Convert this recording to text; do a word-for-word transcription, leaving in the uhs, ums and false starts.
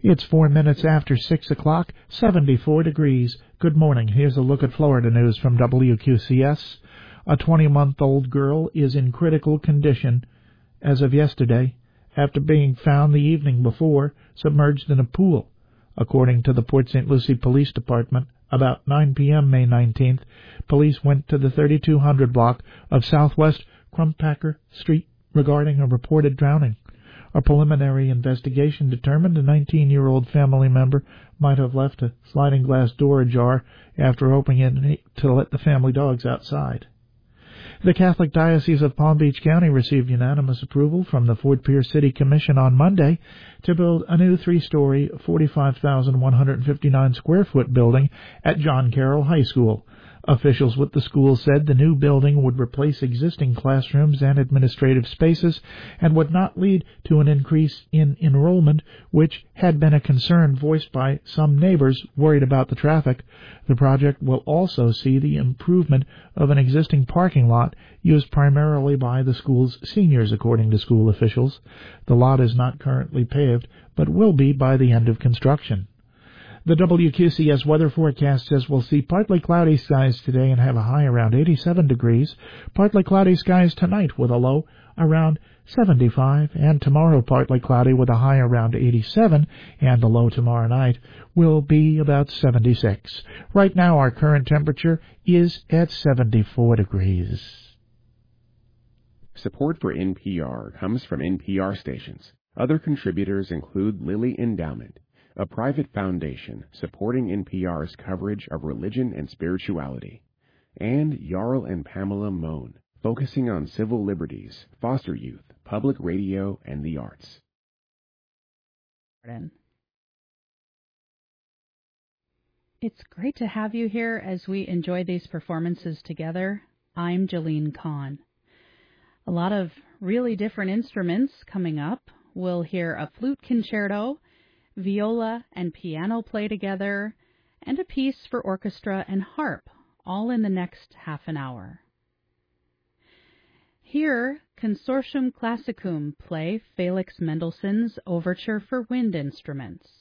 It's four minutes after six o'clock, seventy-four degrees. Good morning. Here's a look at Florida news from W Q C S. A twenty-month-old girl is in critical condition as of yesterday after being found the evening before submerged in a pool. According to the Port Saint Lucie Police Department, about nine p.m. May nineteenth, police went to the thirty-two hundred block of Southwest Crumpacker Street regarding a reported drowning. A preliminary investigation determined a nineteen-year-old family member might have left a sliding glass door ajar after opening it to let the family dogs outside. The Catholic Diocese of Palm Beach County received unanimous approval from the Fort Pierce City Commission on Monday to build a new three-story, forty-five thousand one hundred fifty-nine square foot building at John Carroll High School. Officials with the school said the new building would replace existing classrooms and administrative spaces and would not lead to an increase in enrollment, which had been a concern voiced by some neighbors worried about the traffic. The project will also see the improvement of an existing parking lot used primarily by the school's seniors, according to school officials. The lot is not currently paved, but will be by the end of construction. The W Q C S weather forecast says we'll see partly cloudy skies today and have a high around eighty-seven degrees. Partly cloudy skies tonight with a low around seventy-five, and tomorrow partly cloudy with a high around eighty-seven, and the low tomorrow night will be about seventy-six. Right now our current temperature is at seventy-four degrees. Support for N P R comes from N P R stations. Other contributors include Lilly Endowment, a private foundation supporting N P R's coverage of religion and spirituality, and Jarl and Pamela Mohn, focusing on civil liberties, foster youth, public radio, and the arts. It's great to have you here as we enjoy these performances together. I'm Jolene Kahn. A lot of really different instruments coming up. We'll hear a flute concerto, viola and piano play together, and a piece for orchestra and harp, all in the next half an hour. Here, Consortium Classicum play Felix Mendelssohn's Overture for Wind Instruments.